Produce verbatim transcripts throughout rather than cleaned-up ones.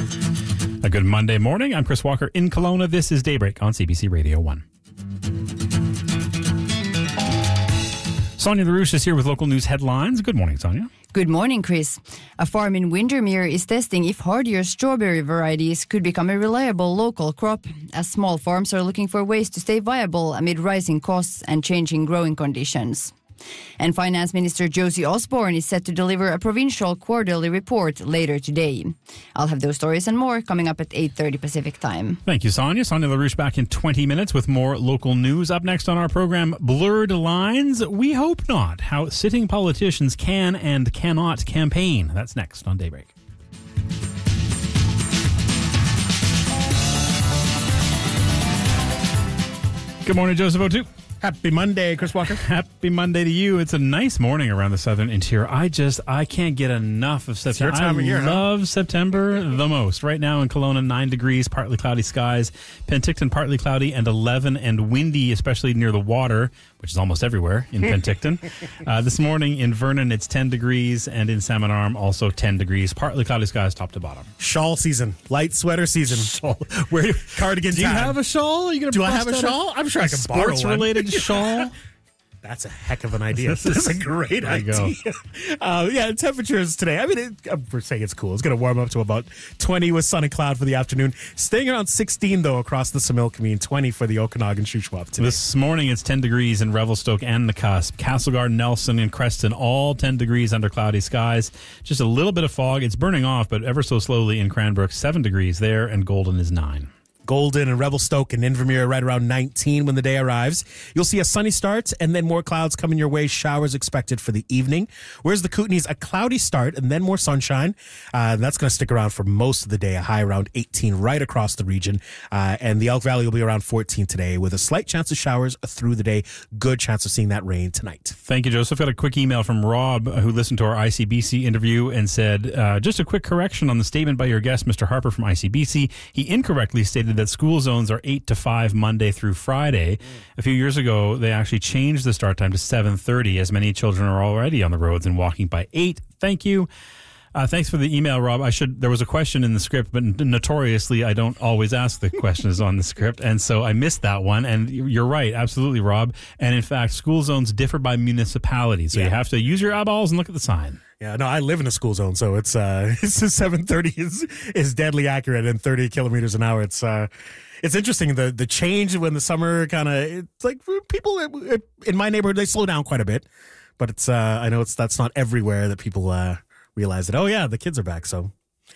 A good Monday morning. I'm Chris Walker in Kelowna. This is Daybreak on C B C Radio one. Sonia LaRouche is here with local news headlines. Good morning, Sonia. Good morning, Chris. A farm in Windermere is testing if hardier strawberry varieties could become a reliable local crop, as small farms are looking for ways to stay viable amid rising costs and changing growing conditions. And Finance Minister Josie Osborne is set to deliver a provincial quarterly report later today. I'll have those stories and more coming up at eight thirty Pacific time. Thank you, Sonia. Sonia LaRouche back in twenty minutes with more local news. Up next on our program, Blurred Lines. We hope not. How sitting politicians can and cannot campaign. That's next on Daybreak. Good morning, Joseph O'Toole. Happy Monday, Chris Walker. Happy Monday to you. It's a nice morning around the southern interior. I just, I can't get enough of September. It's your time I of year, love huh? September the most. Right now in Kelowna, nine degrees, partly cloudy skies. Penticton, partly cloudy, and eleven and windy, especially near the water, which is almost everywhere in Penticton. uh, this morning in Vernon, it's ten degrees, and in Salmon Arm, also ten degrees. Partly cloudy skies, top to bottom. Shawl season, light sweater season. Shawl. Where cardigan Do you time. have a shawl? Are you gonna Do I bust have a out shawl? I'm sure I can borrow one. Sports-related shawl? That's a heck of an idea. That's a great There you idea. go. Uh, yeah, temperatures today. I mean, it, uh, we're saying it's cool. It's going to warm up to about twenty with sun and cloud for the afternoon. Staying around sixteen, though, across the Similkameen, twenty for the Okanagan Shuswap today. This morning it's ten degrees in Revelstoke and the Cusp. Castlegar, Nelson, and Creston, all ten degrees under cloudy skies. Just a little bit of fog. It's burning off, but ever so slowly in Cranbrook, seven degrees there, and Golden is nine. Golden and Revelstoke and Invermere right around nineteen when the day arrives. You'll see a sunny start and then more clouds coming your way. Showers expected for the evening. Whereas the Kootenays, a cloudy start and then more sunshine. Uh, that's going to stick around for most of the day. A high around eighteen right across the region. Uh, and the Elk Valley will be around fourteen today with a slight chance of showers through the day. Good chance of seeing that rain tonight. Thank you, Joseph. Got a quick email from Rob who listened to our I C B C interview and said, uh, just a quick correction on the statement by your guest, Mister Harper from I C B C. He incorrectly stated that school zones are eight to five Monday through Friday. Mm. A few years ago, they actually changed the start time to seven thirty, as many children are already on the roads and walking by eight. Thank you. Uh, thanks for the email, Rob. I should. There was a question in the script, but notoriously, I don't always ask the questions on the script, and so I missed that one. And you're right, absolutely, Rob. And in fact, school zones differ by municipality, so yeah. You have to use your eyeballs and look at the sign. Yeah, no, I live in a school zone, so it's uh, it's seven thirty is is deadly accurate, and thirty kilometers an hour. It's uh, it's interesting the the change when the summer kind of it's like people in my neighborhood they slow down quite a bit, but it's uh, I know it's that's not everywhere that people uh, realize that oh yeah the kids are back so.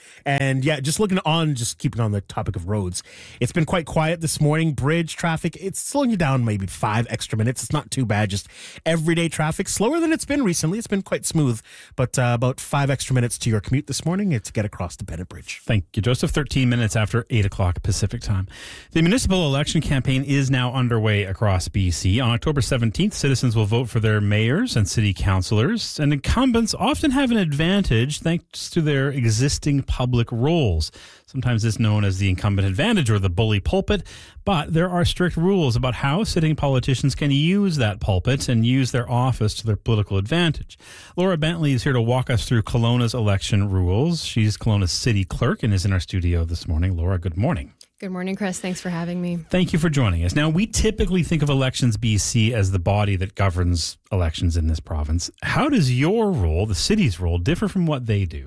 And yeah, just looking on, just keeping on the topic of roads, it's been quite quiet this morning. Bridge traffic, it's slowing you down maybe five extra minutes. It's not too bad. Just everyday traffic, slower than it's been recently. It's been quite smooth, but uh, about five extra minutes to your commute this morning to get across the Bennett Bridge. Thank you, Joseph. thirteen minutes after eight o'clock Pacific time. The municipal election campaign is now underway across B C. On October seventeenth, citizens will vote for their mayors and city councillors, and incumbents often have an advantage thanks to their existing public roles. Sometimes it's known as the incumbent advantage or the bully pulpit, but there are strict rules about how sitting politicians can use that pulpit and use their office to their political advantage. Laura Bentley is here to walk us through Kelowna's election rules. She's Kelowna's city clerk and is in our studio this morning. Laura, good morning. Good morning, Chris. Thanks for having me. Thank you for joining us. Now, we typically think of Elections B C as the body that governs elections in this province. How does your role, the city's role, differ from what they do?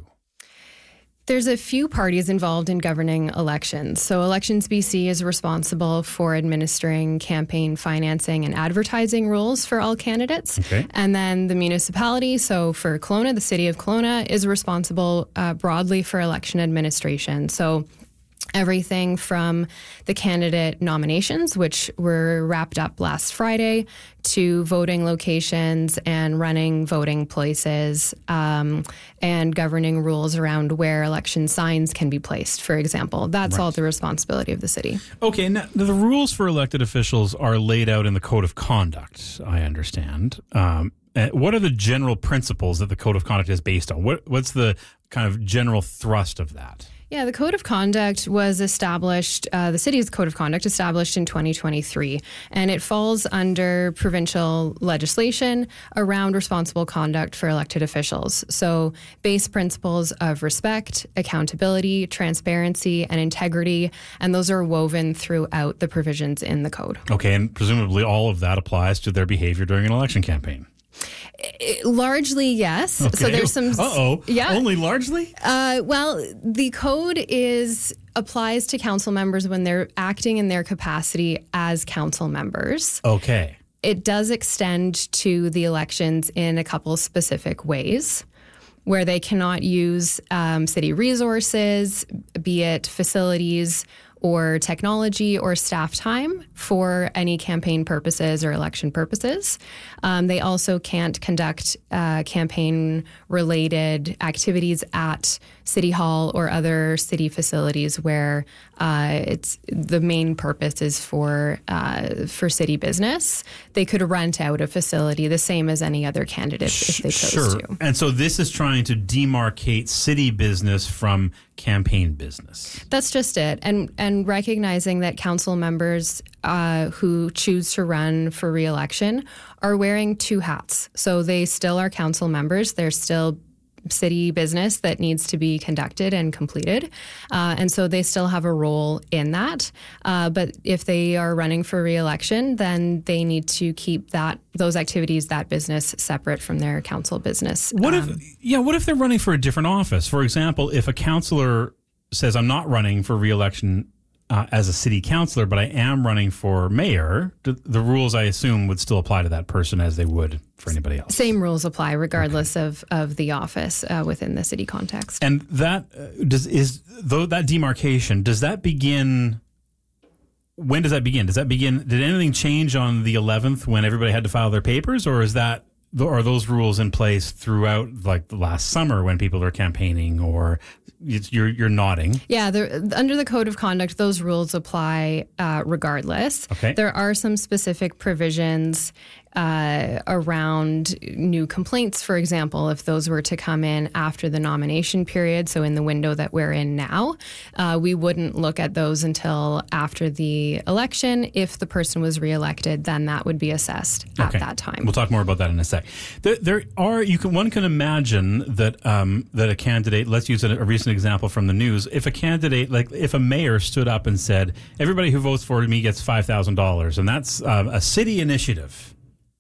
There's a few parties involved in governing elections. So Elections B C is responsible for administering campaign financing and advertising rules for all candidates. Okay. And then the municipality, so for Kelowna, the city of Kelowna, is responsible uh, broadly for election administration. So everything from the candidate nominations, which were wrapped up last Friday, to voting locations and running voting places, um, and governing rules around where election signs can be placed, for example. That's right. All the responsibility of the city. Okay, now the rules for elected officials are laid out in the Code of Conduct, I understand. Um, what are the general principles that the Code of Conduct is based on? What, what's the kind of general thrust of that? Yeah, the Code of Conduct was established, uh, the city's Code of Conduct established in twenty twenty-three, and it falls under provincial legislation around responsible conduct for elected officials. So base principles of respect, accountability, transparency, and integrity, and those are woven throughout the provisions in the code. Okay, and presumably all of that applies to their behavior during an election campaign. It, largely, yes. Okay. So there's some. Uh-oh. Yeah. Only largely? Uh, well, the code is applies to council members when they're acting in their capacity as council members. Okay. It does extend to the elections in a couple specific ways, where they cannot use um, city resources, be it facilities or technology or staff time for any campaign purposes or election purposes. Um, they also can't conduct uh, campaign-related activities at City Hall or other city facilities where uh, it's the main purpose is for uh, for city business. They could rent out a facility the same as any other candidate if they chose sure. to. And so this is trying to demarcate city business from campaign business. That's just it. And and recognizing that council members uh, who choose to run for re-election are wearing two hats. So they still are council members. They're still city business that needs to be conducted and completed. Uh, and so they still have a role in that. Uh, but if they are running for re-election, then they need to keep that those activities, that business, separate from their council business. What Um, if, yeah, what if they're running for a different office? For example, if a councillor says, I'm not running for re-election uh, as a city councillor, but I am running for mayor, the, the rules, I assume, would still apply to that person as they would for anybody else. Same rules apply regardless of, of the office uh, within the city context. And that uh, does is though that demarcation, does that begin? When does that begin? Does that begin? Did anything change on the eleventh when everybody had to file their papers, or is that are those rules in place throughout, like the last summer when people are campaigning? Or it's, you're you're nodding. Yeah, the, under the Code of Conduct, those rules apply uh, regardless. Okay. There are some specific provisions uh, around new complaints, for example, if those were to come in after the nomination period, so in the window that we're in now, uh, we wouldn't look at those until after the election. If the person was reelected, then that would be assessed at Okay. that time. We'll talk more about that in a sec. There, there are you can one can imagine that um, that a candidate. Let's use a, a recent example from the news. If a candidate, like if a mayor, stood up and said, "Everybody who votes for me gets five thousand dollars," and that's uh, a city initiative.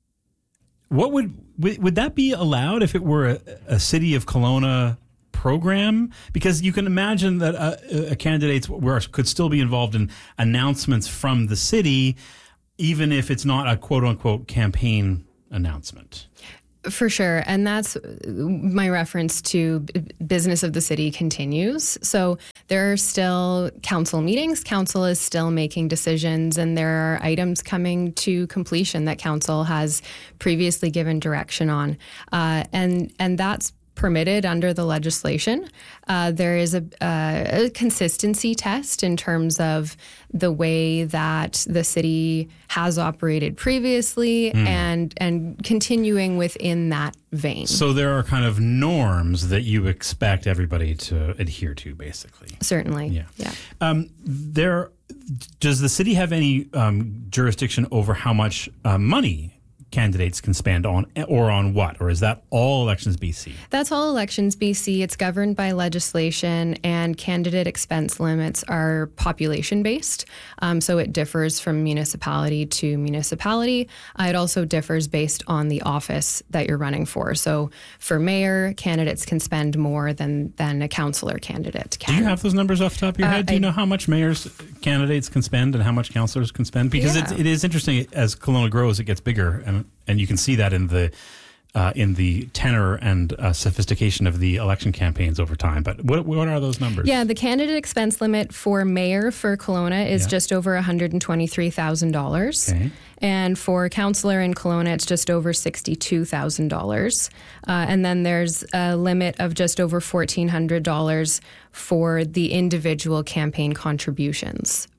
What would, would would that be allowed if it were a, a City of Kelowna program? Because you can imagine that a, a candidates were, could still be involved in announcements from the city, even if it's not a quote unquote campaign announcement. For sure. And that's my reference to business of the city continues. So there are still council meetings. Council is still making decisions, and there are items coming to completion that council has previously given direction on. Uh, and, and that's permitted under the legislation. Uh, there is a, uh, a consistency test in terms of the way that the city has operated previously mm. and and continuing within that vein. So there are kind of norms that you expect everybody to adhere to, basically. Certainly. Yeah. Yeah. Um, there, does the city have any um, jurisdiction over how much uh, money candidates can spend on, or on what? Or is that all Elections B C? That's all Elections B C. It's governed by legislation, and candidate expense limits are population-based. Um, so it differs from municipality to municipality. Uh, it also differs based on the office that you're running for. So for mayor, candidates can spend more than, than a councillor candidate can. Do you have those numbers off the top of your Uh, head? Do you I- know how much mayors candidates can spend and how much councillors can spend? Because Yeah. it's, it is interesting, as Kelowna grows, it gets bigger, and and you can see that in the uh, in the tenor and uh, sophistication of the election campaigns over time. But what what are those numbers? Yeah, the candidate expense limit for mayor for Kelowna is Yeah. just over one hundred twenty-three thousand dollars. Okay. And for councillor in Kelowna, it's just over sixty-two thousand dollars. Uh, and then there's a limit of just over fourteen hundred dollars for the individual campaign contributions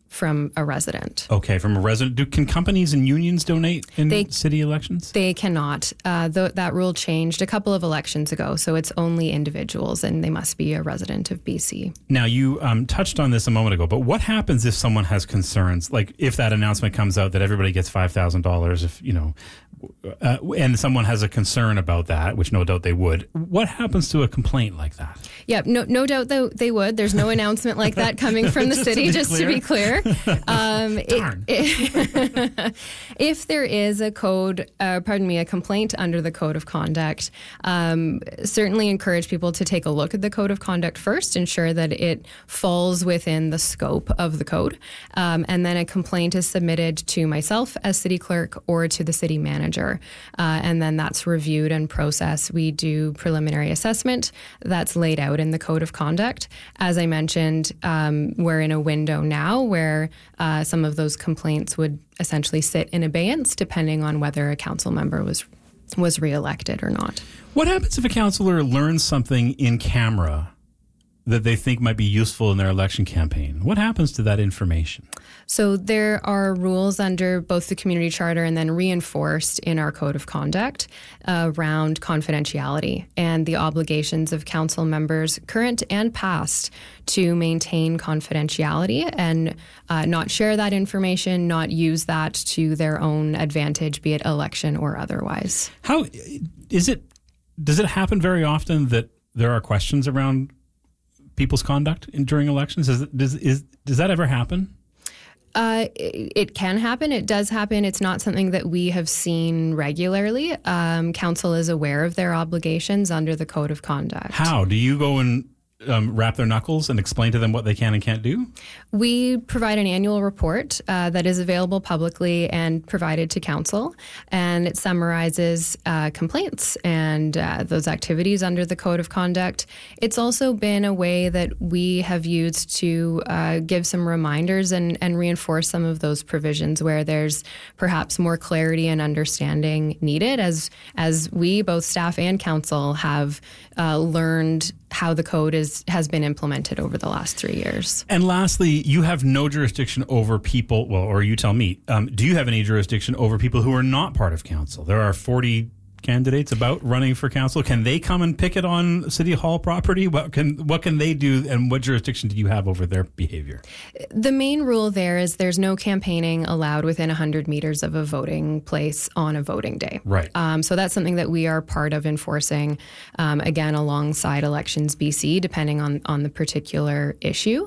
from a resident. Okay, from a resident. Do, can companies and unions donate in They- city elections? They cannot. Uh, th- that rule changed a couple of elections ago, so it's only individuals, and they must be a resident of B C. Now, you um, touched on this a moment ago, but what happens if someone has concerns? Like if that announcement comes out that everybody gets five thousand dollars, if, you know, uh, and someone has a concern about that, which no doubt they would, what happens to a complaint like that? Yeah, no, no doubt that they would. There's no announcement like that coming from the Just to city, be just to be clear. Um, it- Darn. it- if there is a code, uh, pardon me, a complaint under the Code of Conduct, um, certainly encourage people to take a look at the Code of Conduct first, ensure that it falls within the scope of the code, um, and then a complaint is submitted to myself as city clerk or to the city manager, uh, and then that's reviewed and processed. We do preliminary assessment that's laid out in the Code of Conduct. As I mentioned, um, we're in a window now where uh, some of those complaints would essentially sit in abeyance depending on whether a council member was was reelected or not. What happens if a councillor learns something in camera that they think might be useful in their election campaign? What happens to that information? So there are rules under both the community charter and then reinforced in our Code of Conduct uh, around confidentiality and the obligations of council members, current and past, to maintain confidentiality and uh, not share that information, not use that to their own advantage, be it election or otherwise. How is it? Does it happen very often that there are questions around people's conduct in, during elections? Does, does, is, does that ever happen? Uh, it, it can happen. It does happen. It's not something that we have seen regularly. Um, council is aware of their obligations under the Code of Conduct. How? Do you go and um, wrap their knuckles and explain to them what they can and can't do? We provide an annual report uh, that is available publicly and provided to council, and it summarizes uh, complaints and uh, those activities under the Code of Conduct. It's also been a way that we have used to uh, give some reminders and, and reinforce some of those provisions where there's perhaps more clarity and understanding needed as as we, both staff and council, have uh, learned how the code is has been implemented over the last three years. And lastly, you have no jurisdiction over people, well, or you tell me, um, do you have any jurisdiction over people who are not part of council? There are forty candidates about running for council. Can they come and picket on City Hall property? What can what can they do, and what jurisdiction do you have over their behavior? The main rule there is there's no campaigning allowed within one hundred meters of a voting place on a voting day. Right. Um, so that's something that we are part of enforcing, um, again, alongside Elections B C, depending on, on the particular issue.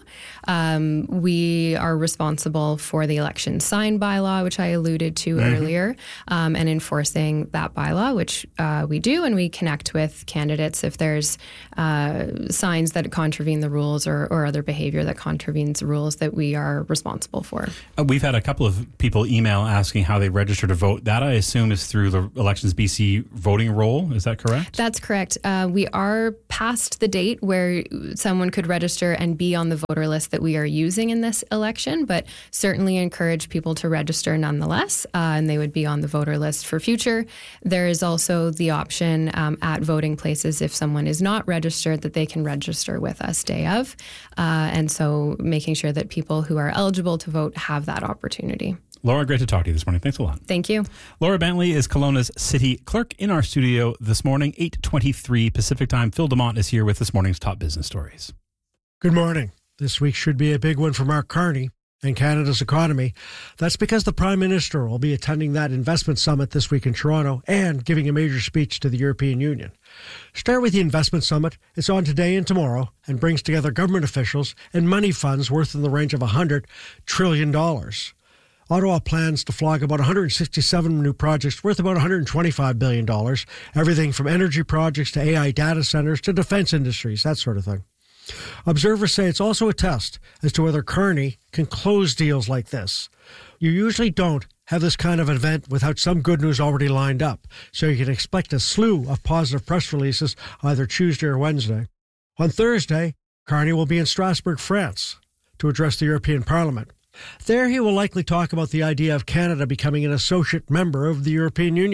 Um, we are responsible for the election sign bylaw, which I alluded to mm-hmm. earlier, um, and enforcing that bylaw, which uh, we do, and we connect with candidates if there's uh, signs that contravene the rules or, or other behavior that contravenes the rules that we are responsible for. Uh, we've had a couple of people email asking how they register to vote. That, I assume, is through the Elections B C voting roll. Is that correct? That's correct. Uh, we are past the date where someone could register and be on the voter list that we are using in this election, but certainly encourage people to register nonetheless, uh, and they would be on the voter list for future. There is also the option um, at voting places, if someone is not registered, that they can register with us day of. Uh, and so making sure that people who are eligible to vote have that opportunity. Laura, great to talk to you this morning. Thanks a lot. Thank you. Laura Bentley is Kelowna's city clerk in our studio this morning, eight twenty-three Pacific time. Phil DeMont is here with this morning's top business stories. Good morning. This week should be a big one for Mark Carney and Canada's economy. That's because the Prime Minister will be attending that investment summit this week in Toronto and giving a major speech to the European Union. Start with the investment summit. It's on today and tomorrow and brings together government officials and money funds worth in the range of one hundred trillion dollars. Ottawa plans to flog about one hundred sixty-seven new projects worth about one hundred twenty-five billion dollars, everything from energy projects to A I data centers to defense industries, that sort of thing. Observers say it's also a test as to whether Carney can close deals like this. You usually don't have this kind of event without some good news already lined up, so you can expect a slew of positive press releases either Tuesday or Wednesday. On Thursday, Carney will be in Strasbourg, France, to address the European Parliament. There he will likely talk about the idea of Canada becoming an associate member of the European Union.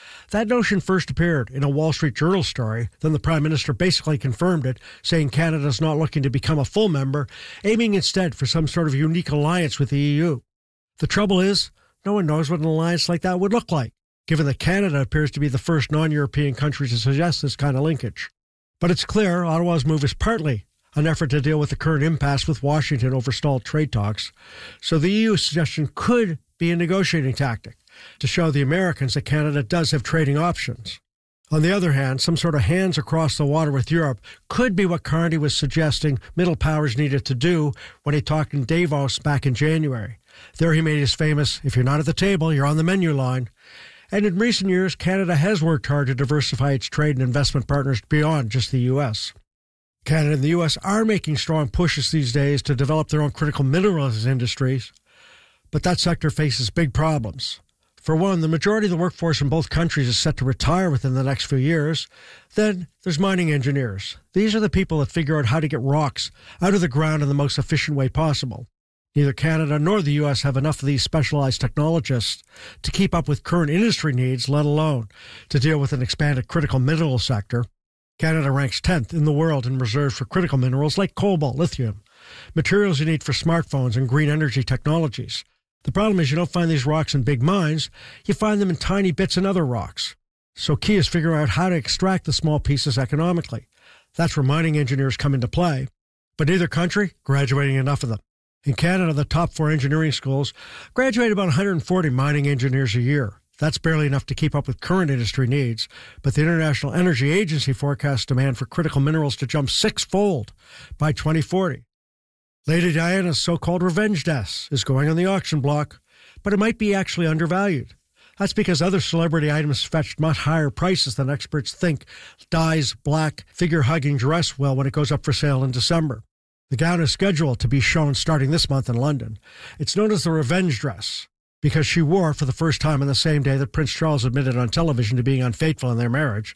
That notion first appeared in a Wall Street Journal story. Then the Prime Minister basically confirmed it, saying Canada's not looking to become a full member, aiming instead for some sort of unique alliance with the E U. The trouble is, no one knows what an alliance like that would look like, given that Canada appears to be the first non-European country to suggest this kind of linkage. But it's clear Ottawa's move is partly an effort to deal with the current impasse with Washington over stalled trade talks. So the E U suggestion could be a negotiating tactic to show the Americans that Canada does have trading options. On the other hand, some sort of hands across the water with Europe could be what Carney was suggesting middle powers needed to do when he talked in Davos back in January. There he made his famous, if you're not at the table, you're on the menu line. And in recent years, Canada has worked hard to diversify its trade and investment partners beyond just the U S. Canada and the U S are making strong pushes these days to develop their own critical minerals industries, but that sector faces big problems. For one, the majority of the workforce in both countries is set to retire within the next few years. Then there's mining engineers. These are the people that figure out how to get rocks out of the ground in the most efficient way possible. Neither Canada nor the U S have enough of these specialized technologists to keep up with current industry needs, let alone to deal with an expanded critical mineral sector. Canada ranks tenth in the world in reserves for critical minerals like cobalt, lithium, materials you need for smartphones and green energy technologies. The problem is you don't find these rocks in big mines, you find them in tiny bits in other rocks. So key is figuring out how to extract the small pieces economically. That's where mining engineers come into play. But neither country graduating enough of them. In Canada, the top four engineering schools graduate about one hundred forty mining engineers a year. That's barely enough to keep up with current industry needs, but the International Energy Agency forecasts demand for critical minerals to jump six-fold by twenty forty. Lady Diana's so-called revenge desk is going on the auction block, but it might be actually undervalued. That's because other celebrity items fetched much higher prices than experts think Di's black figure-hugging dress will when it goes up for sale in December. The gown is scheduled to be shown starting this month in London. It's known as the revenge dress because she wore it for the first time on the same day that Prince Charles admitted on television to being unfaithful in their marriage.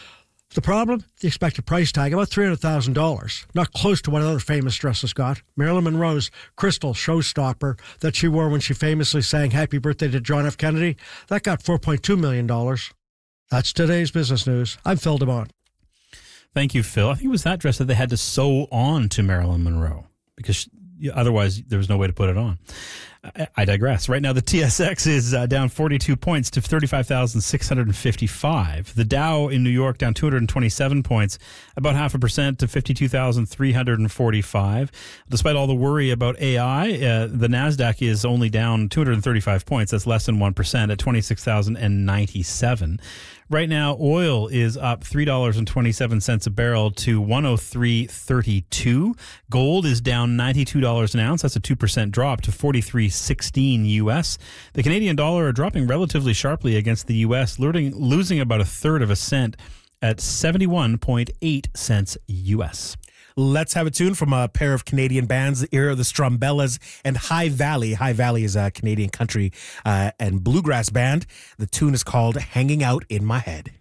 The problem? The expected price tag, about three hundred thousand dollars. Not close to what other famous dresses got. Marilyn Monroe's crystal showstopper that she wore when she famously sang Happy Birthday to John F. Kennedy, that got four point two million dollars. That's today's business news. I'm Phil DeMont. Thank you, Phil. I think it was that dress that they had to sew on to Marilyn Monroe because otherwise there was no way to put it on. I, I digress. Right now, the T S X is uh, down forty-two points to thirty-five thousand six hundred fifty-five. The Dow in New York down two hundred twenty-seven points, about half a percent to fifty-two thousand three hundred forty-five. Despite all the worry about A I, uh, the NASDAQ is only down two hundred thirty-five points. That's less than one percent at twenty-six thousand ninety-seven. Right now, oil is up three dollars and twenty-seven cents a barrel to one oh three thirty-two. Gold is down ninety-two dollars an ounce. That's a two percent drop to forty-three sixteen U S. The Canadian dollar are dropping relatively sharply against the U S, losing about a third of a cent at seventy-one point eight cents U S. Let's have a tune from a pair of Canadian bands, the era of the Strumbellas and High Valley. High Valley is a Canadian country uh, and bluegrass band. The tune is called Hanging Out in My Head.